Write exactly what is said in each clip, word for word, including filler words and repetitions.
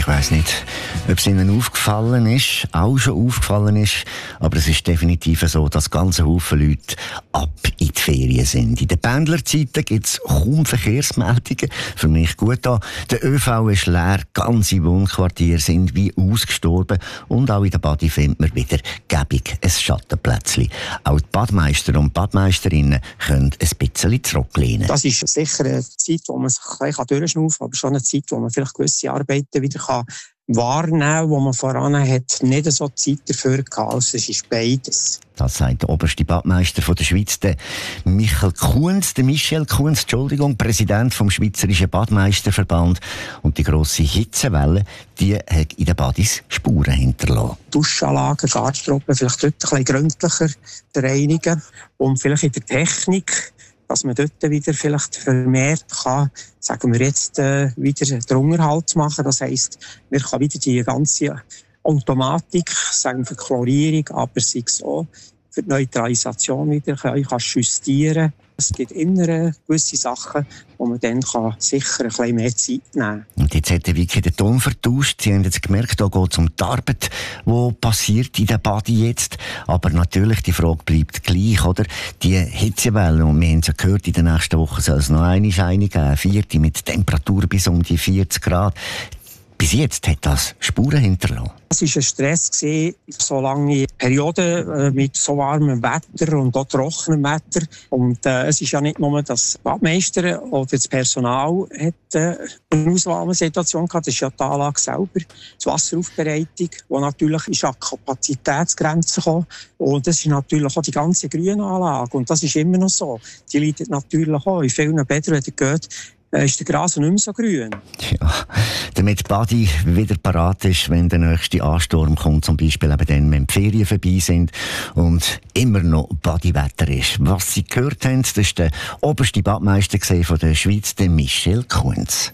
Ich weiss nicht, ob es Ihnen aufgefallen ist, auch schon aufgefallen ist, aber es ist definitiv so, dass ganze Haufen Leute ab in die Ferien sind. In den Pendlerzeiten gibt es kaum Verkehrsmeldungen. Für mich gut an. Der ÖV ist leer, ganze Wohnquartiere sind wie ausgestorben und auch in der Badi findet man wieder gäbig ein Schattenplätzchen. Auch die Badmeister und Badmeisterinnen können ein bisschen zurücklehnen. Das ist sicher eine Zeit, wo man sich ein bisschen durchschnaufen kann, aber schon eine Zeit, wo man vielleicht gewisse Arbeiten wieder kann wahrnehmen kann, wo man voran hat, nicht so Zeit dafür gehabt. Also es ist beides. Das sagt der oberste Badmeister von der Schweiz, der Michael Kunz, der Michel Kunz, Entschuldigung, Präsident vom Schweizerischen Badmeisterverband. Und die grosse Hitzewelle, die hat in den Badis Spuren hinterlassen. Duschanlagen, Garderoben vielleicht dort ein bisschen gründlicher reinigen und vielleicht in der Technik, dass man dort wieder vielleicht vermehrt kann, sagen wir jetzt, äh, wieder den Unterhalt machen. Das heisst, wir können wieder die ganze Automatik, sagen wir für Chlorierung, aber sei es auch für die Neutralisation wieder können, kann justieren. Es gibt immer gewisse Sachen, wo man dann kann sicher ein bisschen mehr Zeit nehmen kann. Und jetzt hat der Vicky den Ton vertauscht. Sie haben jetzt gemerkt, da geht es um die Arbeit, die passiert in der Badi jetzt. Aber natürlich, die Frage bleibt gleich, oder? Die Hitzewelle, und wir haben es ja gehört, in den nächsten Wochen soll es noch eine Scheine geben, vierte mit Temperatur bis um die vierzig Grad. Bis jetzt hat das Spuren hinterlassen. Es war ein Stress, so lange Perioden mit so warmem Wetter und auch trockenem Wetter. Und äh, es ist ja nicht nur das Badmeister oder das Personal hat äh, eine Ausnahmesituation gehabt, das ist ja die Anlage selber, die Wasseraufbereitung, die natürlich ist an Kapazitätsgrenzen gekommen. Und das ist natürlich auch die ganze Grünanlage. Und das ist immer noch so. Die leidet natürlich auch in vielen Bädern, wenn ihr geht, ist der Gras nicht mehr so grün. Ja, damit die Badi wieder parat ist, wenn der nächste Ansturm kommt, zum Beispiel eben dann, wenn die Ferien vorbei sind und immer noch Badi-Wetter ist. Was Sie gehört haben, das war der oberste Badmeister von der Schweiz, der Michel Kunz.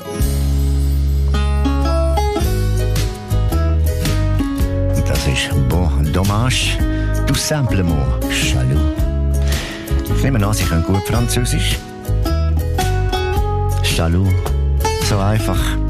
Das ist «Bon dommage, tout simplement jaloux». Ich nehme an, Sie können gut Französisch. Jaloux. So einfach.